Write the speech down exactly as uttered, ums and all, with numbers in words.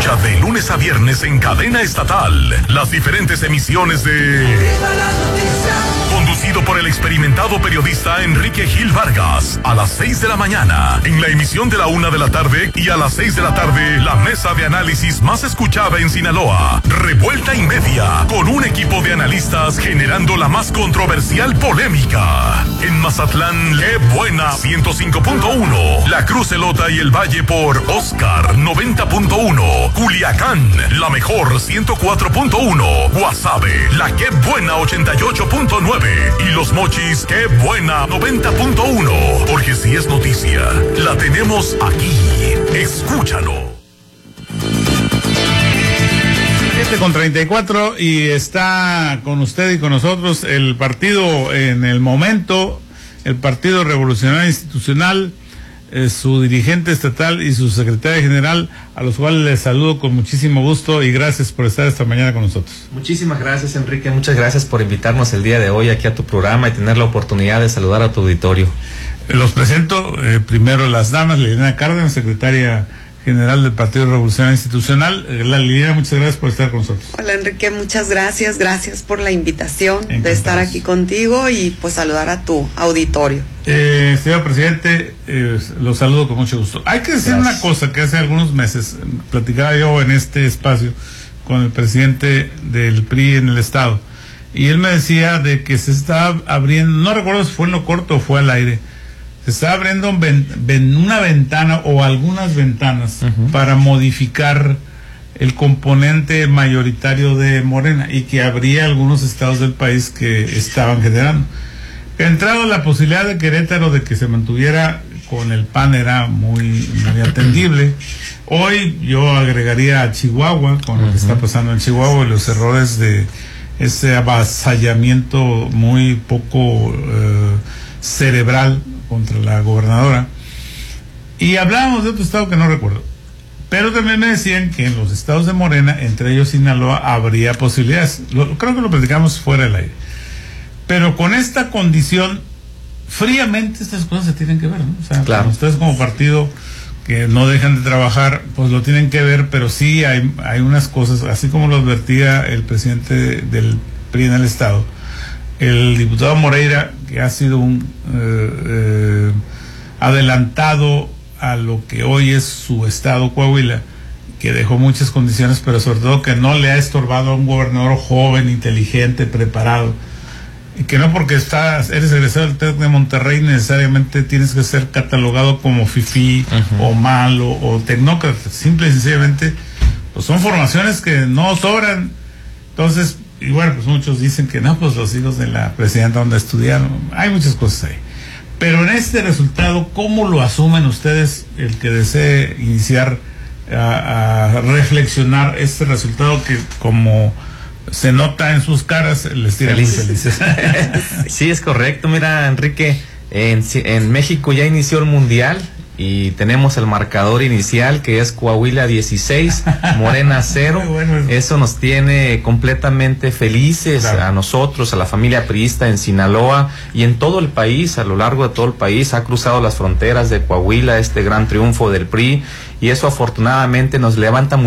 Escucha de lunes a viernes en cadena estatal las diferentes emisiones de... Conducido por el experimentado periodista Enrique Gil Vargas, a las seis de la mañana, en la emisión de la una de la tarde, y a las seis de la tarde, la mesa de análisis más escuchada en Sinaloa, Revuelta y Media, con un equipo de analistas generando la más controversial polémica. En Mazatlán, ¡qué buena! ciento cinco punto uno, La Cruz, Elota y el Valle por Oscar noventa punto uno, Culiacán, la mejor ciento cuatro punto uno, Guasave, la ¡qué buena! ochenta y ocho punto nueve, y Los Mochis, ¡qué buena! noventa punto uno, porque si es noticia, la tenemos aquí. Escúchalo. siete con treinta y cuatro, y está con usted y con nosotros el partido en el momento, el Partido Revolucionario Institucional, eh, su dirigente estatal y su secretaria general, a los cuales les saludo con muchísimo gusto y gracias por estar esta mañana con nosotros. Muchísimas gracias, Enrique, muchas gracias por invitarnos el día de hoy aquí a tu programa y tener la oportunidad de saludar a tu auditorio. Eh, los presento, eh, primero las damas, Liliana Cárdenas, secretaria general del Partido Revolucionario Institucional. La Liliana, muchas gracias por estar con nosotros. Hola, Enrique, muchas gracias, gracias por la invitación. Encantados de estar aquí contigo y pues saludar a tu auditorio. Eh, señor presidente, eh, los saludo con mucho gusto. Hay que decir gracias. Una cosa que hace algunos meses platicaba yo en este espacio con el presidente del P R I en el estado, y él me decía de que se está abriendo, no recuerdo si fue en lo corto o fue al aire, se está abriendo ven, ven, una ventana o algunas ventanas uh-huh. para modificar el componente mayoritario de Morena, y que habría algunos estados del país que estaban generando. Entrado la posibilidad de Querétaro de que se mantuviera con el P A N era muy, muy atendible. Hoy yo agregaría a Chihuahua, con uh-huh. lo que está pasando en Chihuahua y los errores de ese avasallamiento muy poco eh, cerebral contra la gobernadora. Y hablábamos de otro estado que no recuerdo, pero también me decían que en los estados de Morena, entre ellos Sinaloa, habría posibilidades. Lo, creo que lo platicamos fuera del aire, pero con esta condición, fríamente estas cosas se tienen que ver, ¿no? O sea, claro. Ustedes como partido que no dejan de trabajar, pues lo tienen que ver, pero sí hay, hay unas cosas, así como lo advertía el presidente del P R I en el estado, el diputado Moreira, que ha sido un eh, eh, adelantado a lo que hoy es su estado, Coahuila, que dejó muchas condiciones, pero sobre todo que no le ha estorbado a un gobernador joven, inteligente, preparado, y que no porque estás, eres egresado del TEC de Monterrey necesariamente tienes que ser catalogado como fifí uh-huh. o malo o tecnócrata. Simple y sencillamente pues son formaciones que no sobran. Entonces, y bueno, pues muchos dicen que no, pues los hijos de la presidenta donde estudiaron, hay muchas cosas ahí. Pero en este resultado, ¿cómo lo asumen ustedes, el que desee iniciar a, a reflexionar este resultado que, como se nota en sus caras, les tiene muy felices? Sí, es correcto. Mira, Enrique, en, en México ya inició el Mundial y tenemos el marcador inicial, que es Coahuila dieciséis, Morena cero. Bueno, eso nos tiene completamente felices, claro, a nosotros, a la familia priista en Sinaloa y en todo el país. A lo largo de todo el país ha cruzado las fronteras de Coahuila este gran triunfo del P R I, y eso afortunadamente nos levanta